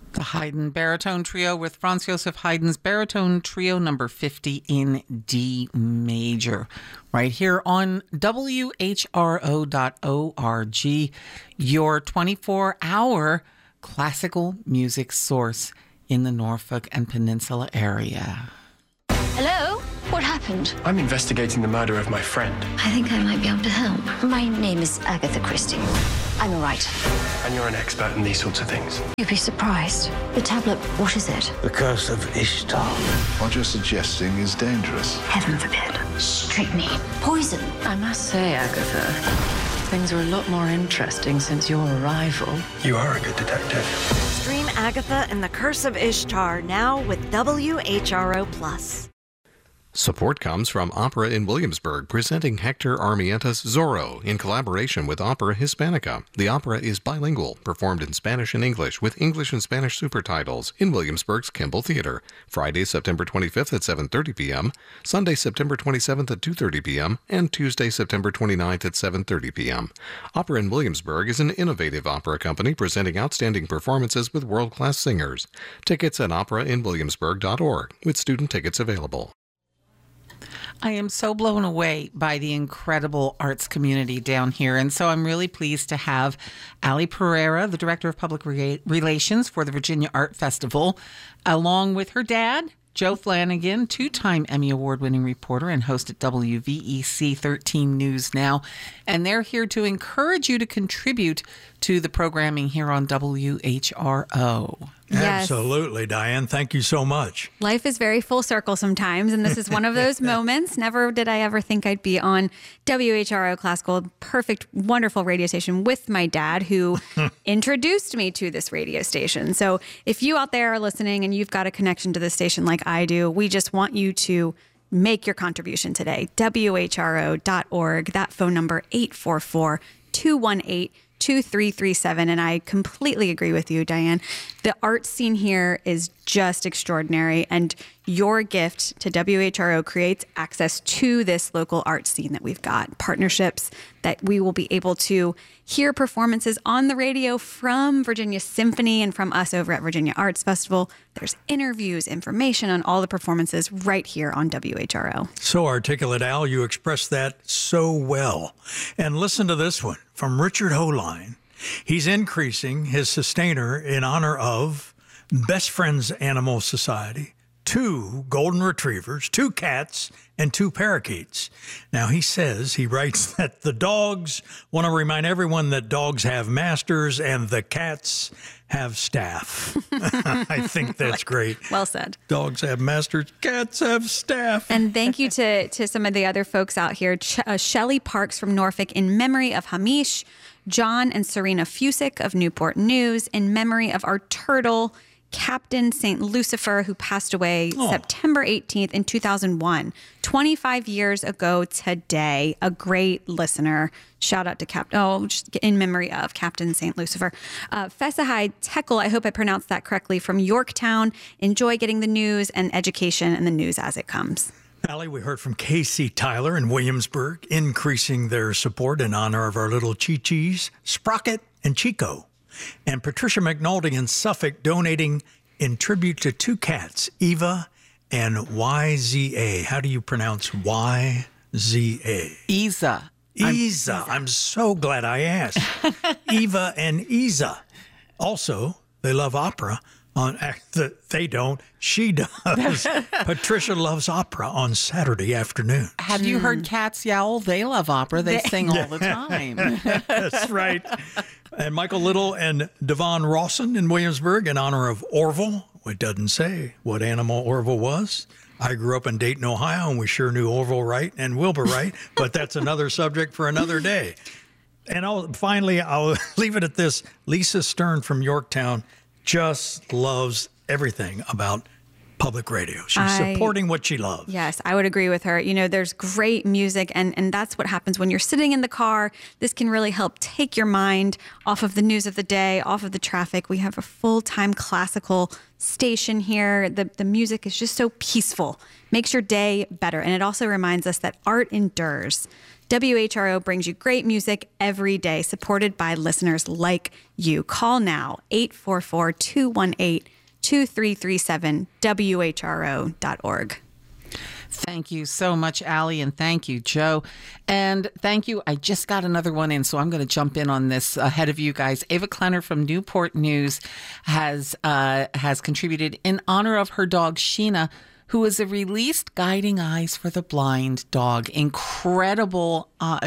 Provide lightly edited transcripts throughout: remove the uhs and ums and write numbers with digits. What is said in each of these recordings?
The Haydn Baritone Trio with Franz Joseph Haydn's Baritone Trio number 50 in D major. Right here on WHRO.org, your 24-hour classical music source in the Norfolk and Peninsula area. Hello? What happened? I'm investigating the murder of my friend. I think I might be able to help. My name is Agatha Christie. I'm a writer. And you're an expert in these sorts of things. You'd be surprised. The tablet, what is it? The Curse of Ishtar. What you're suggesting is dangerous. Heaven forbid. Strychnine. Poison. I must say, Agatha, things are a lot more interesting since your arrival. You are a good detective. Stream Agatha and the Curse of Ishtar now with WHRO+. Support comes from Opera in Williamsburg, presenting Hector Armientas Zorro in collaboration with Opera Hispanica. The opera is bilingual, performed in Spanish and English, with English and Spanish super titles in Williamsburg's Kimball Theater. Friday, September 25th at 7:30 p.m., Sunday, September 27th at 2:30 p.m., and Tuesday, September 29th at 7:30 p.m. Opera in Williamsburg is an innovative opera company presenting outstanding performances with world-class singers. Tickets at operainwilliamsburg.org, with student tickets available. I am so blown away by the incredible arts community down here. And so I'm really pleased to have Ali Pereira, the Director of Public Relations for the Virginia Art Festival, along with her dad, Joe Flanagan, two-time Emmy Award-winning reporter and host at WVEC 13 News Now. And they're here to encourage you to contribute to the programming here on WHRO. Yes. Absolutely, Diane. Thank you so much. Life is very full circle sometimes, and this is one of those moments. Never did I ever think I'd be on WHRO Classical, perfect, wonderful radio station with my dad, who introduced me to this radio station. So if you out there are listening and you've got a connection to this station like I do, we just want you to make your contribution today. WHRO.org, that phone number 844-218-2337. And I completely agree with you, Diane. The art scene here is just extraordinary, and your gift to WHRO creates access to this local art scene that we've got, partnerships that we will be able to hear performances on the radio from Virginia Symphony and from us over at Virginia Arts Festival. There's interviews, information on all the performances right here on WHRO. So articulate, Al. You expressed that so well. And listen to this one from Richard Holine. He's increasing his sustainer in honor of Best Friends Animal Society, 2 golden retrievers, 2 cats, and 2 parakeets. Now, he writes that the dogs want to remind everyone that dogs have masters and the cats have staff. I think that's great. Well said. Dogs have masters, cats have staff. And thank you to some of the other folks out here. Shelley Parks from Norfolk, in memory of Hamish. John and Serena Fusick of Newport News, in memory of our turtle, Captain St. Lucifer, who passed away September 18th in 2001, 25 years ago today. A great listener. Shout out to just in memory of Captain St. Lucifer. Fesahai Tekel, I hope I pronounced that correctly, from Yorktown. Enjoy getting the news and education and the news as it comes. Allie, we heard from Casey Tyler in Williamsburg, increasing their support in honor of our little Chi-Chis, Sprocket and Chico. And Patricia McNulty in Suffolk donating in tribute to 2 cats, Eva and YZA. How do you pronounce YZA? Isa. Isa. I'm so glad I asked. Eva and Isa. Also, they love opera. They don't. She does. Patricia loves opera on Saturday afternoon. Have you heard cats yowl? They love opera. They sing all the time. That's right. And Michael Little and Devon Rawson in Williamsburg in honor of Orville. It doesn't say what animal Orville was. I grew up in Dayton, Ohio, and we sure knew Orville Wright and Wilbur Wright, but that's another subject for another day. And I'll leave it at this. Lisa Stern from Yorktown just loves everything about public radio. She's supporting what she loves. Yes, I would agree with her. You know, there's great music, and that's what happens when you're sitting in the car. This can really help take your mind off of the news of the day, off of the traffic. We have a full-time classical station here. The music is just so peaceful. Makes your day better. And it also reminds us that art endures. WHRO brings you great music every day, supported by listeners like you. Call now, 844-218-2337, WHRO.org. Thank you so much, Allie, and thank you, Joe. And thank you. I just got another one in, so I'm going to jump in on this ahead of you guys. Ava Klenner from Newport News has contributed in honor of her dog, Sheena, who is a released Guiding Eyes for the Blind dog. Incredible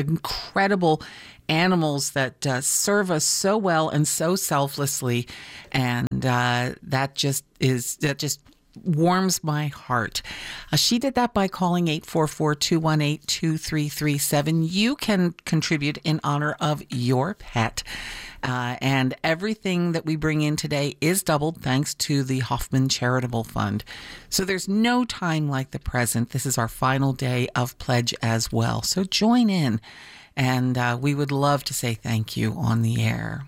animals that serve us so well and so selflessly. And that just warms my heart. She did that by calling 844-218-2337. You can contribute in honor of your pet. And everything that we bring in today is doubled thanks to the Hoffman Charitable Fund. So there's no time like the present. This is our final day of pledge as well. So join in, and we would love to say thank you on the air.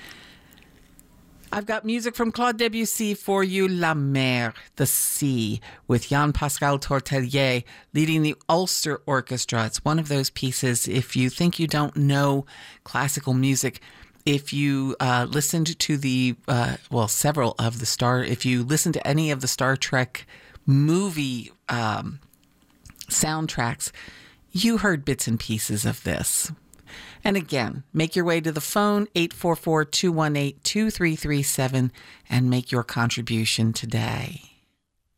I've got music from Claude Debussy for you, La Mer, the sea, with Jean-Pascal Tortelier leading the Ulster Orchestra. It's one of those pieces, if you think you don't know classical music, if you listened to several of the if you listen to any of the Star Trek movie soundtracks, you heard bits and pieces of this. And again, make your way to the phone, 844-218-2337, and make your contribution today.